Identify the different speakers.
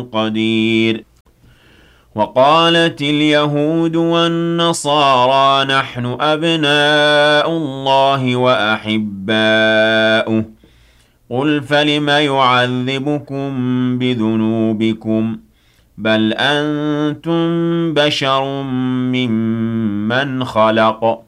Speaker 1: قدير. وقالت اليهود والنصارى نحن أبناء الله وأحباؤه قل فلم يعذبكم بذنوبكم بل أنتم بشر ممن خلق